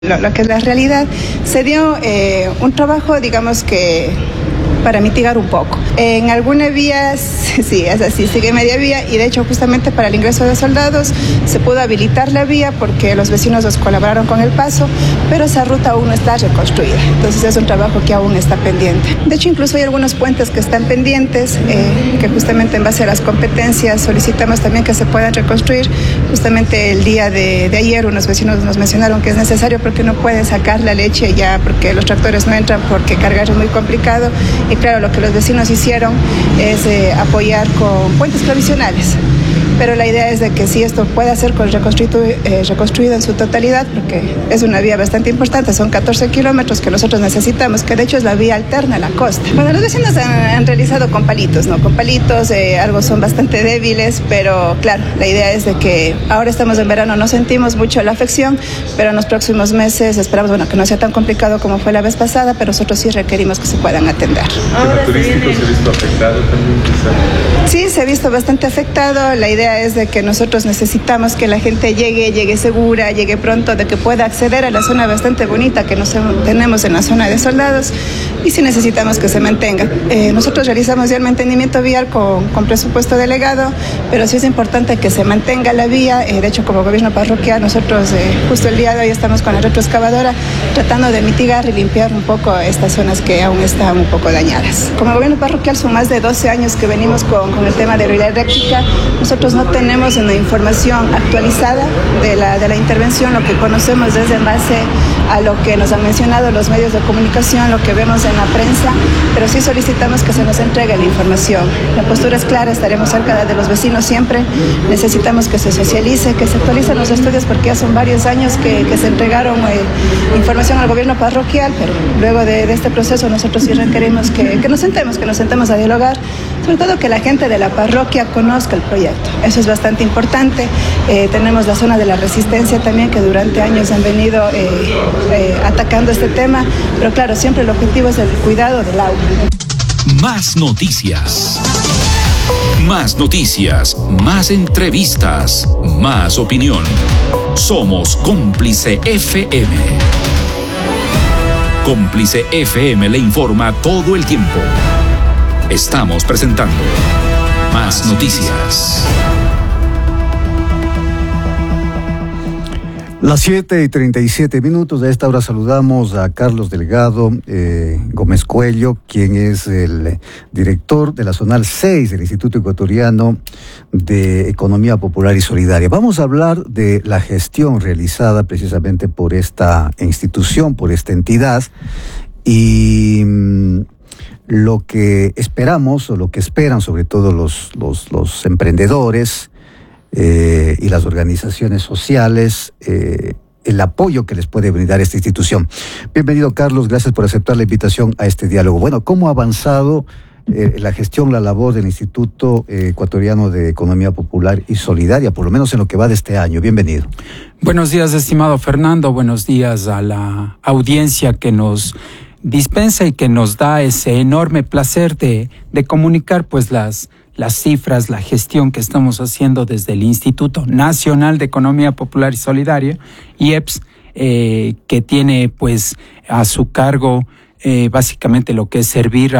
Lo que es la realidad, se dio un trabajo, digamos que para mitigar un poco. En algunas vías, sí, es así, sigue media vía y de hecho justamente para el ingreso de soldados se pudo habilitar la vía porque los vecinos nos colaboraron con el paso, pero esa ruta aún no está reconstruida, entonces es un trabajo que aún está pendiente. De hecho incluso hay algunos puentes que están pendientes, que justamente en base a las competencias solicitamos también que se puedan reconstruir. Justamente el día de ayer unos vecinos nos mencionaron que es necesario porque no pueden sacar la leche ya porque los tractores no entran porque cargar es muy complicado. Y claro, lo que los vecinos hicieron es apoyar con puentes provisionales. Pero la idea es de que si esto pueda ser reconstruido en su totalidad, porque es una vía bastante importante, son 14 kilómetros que nosotros necesitamos, que de hecho es la vía alterna a la costa. Bueno, los vecinos han realizado con palitos, ¿no? Con palitos, algo son bastante débiles, pero claro, la idea es de que ahora estamos en verano, no sentimos mucho la afección, pero en los próximos meses esperamos, bueno, que no sea tan complicado como fue la vez pasada, pero nosotros sí requerimos que se puedan atender. ¿El tema turístico se ha visto afectado también, quizá? Sí, se ha visto bastante afectado. La idea es de que nosotros necesitamos que la gente llegue segura, llegue pronto, de que pueda acceder a la zona bastante bonita que tenemos en la zona de soldados y sí necesitamos que se mantenga. Nosotros realizamos ya el mantenimiento vial con presupuesto delegado, pero sí es importante que se mantenga la vía. De hecho, como gobierno parroquial, nosotros justo el día de hoy estamos con la retroexcavadora tratando de mitigar y limpiar un poco estas zonas que aún están un poco dañadas. Como gobierno parroquial son más de 12 años que venimos con el tema de la eléctrica. Nosotros no tenemos una información actualizada de la intervención, lo que conocemos es en base a lo que nos han mencionado los medios de comunicación, lo que vemos en la prensa, pero sí solicitamos que se nos entregue la información. La postura es clara, estaremos cerca de los vecinos siempre, necesitamos que se socialice, que se actualicen los estudios porque ya son varios años que se entregaron información al gobierno parroquial, pero luego de este proceso nosotros sí requerimos que nos sentemos a dialogar, sobre todo que la gente de la parroquia conozca el proyecto. Eso es bastante importante. Tenemos la zona de la Resistencia también, que durante años han venido atacando este tema, pero claro, siempre el objetivo es el cuidado del agua. Más noticias. Más noticias, más entrevistas, más opinión. Somos Cómplice FM. Cómplice FM le informa todo el tiempo. Estamos presentando Más Noticias. Las 7:37. A esta hora saludamos a Carlos Delgado Gómez Cuello, quien es el director de la Zonal 6 del Instituto Ecuatoriano de Economía Popular y Solidaria. Vamos a hablar de la gestión realizada precisamente por esta institución, por esta entidad, y lo que esperamos, o lo que esperan sobre todo los emprendedores y las organizaciones sociales, el apoyo que les puede brindar esta institución. Bienvenido, Carlos, gracias por aceptar la invitación a este diálogo. Bueno, ¿cómo ha avanzado la gestión, la labor del Instituto Ecuatoriano de Economía Popular y Solidaria, por lo menos en lo que va de este año? Bienvenido. Buenos días, estimado Fernando, buenos días a la audiencia que nos dispensa y que nos da ese enorme placer de comunicar pues las cifras, la gestión que estamos haciendo desde el Instituto Nacional de Economía Popular y Solidaria, IEPS, que tiene pues a su cargo básicamente lo que es servir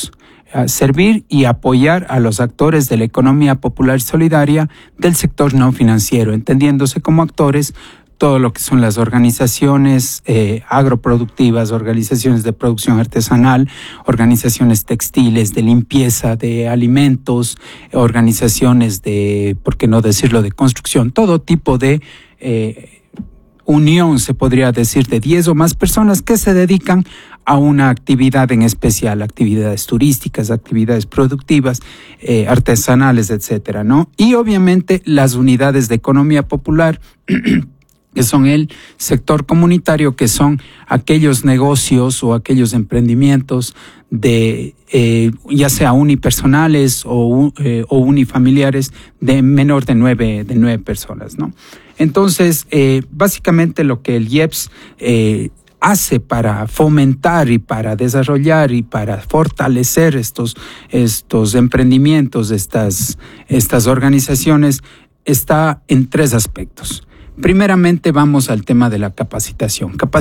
y apoyar a los actores de la economía popular y solidaria del sector no financiero, entendiéndose como actores todo lo que son las organizaciones agroproductivas, organizaciones de producción artesanal, organizaciones textiles, de limpieza, de alimentos, organizaciones de, por qué no decirlo, de construcción, todo tipo de unión, se podría decir, de 10 o más personas que se dedican a una actividad en especial, actividades turísticas, actividades productivas, artesanales, etcétera, ¿no? Y obviamente las unidades de economía popular que son el sector comunitario, que son aquellos negocios o aquellos emprendimientos de ya sea unipersonales o unifamiliares de menor de nueve personas, ¿no? Entonces, básicamente lo que el IEPS hace para fomentar y para desarrollar y para fortalecer estos emprendimientos, estas organizaciones, está en 3 aspectos. Primeramente vamos al tema de la capacitación.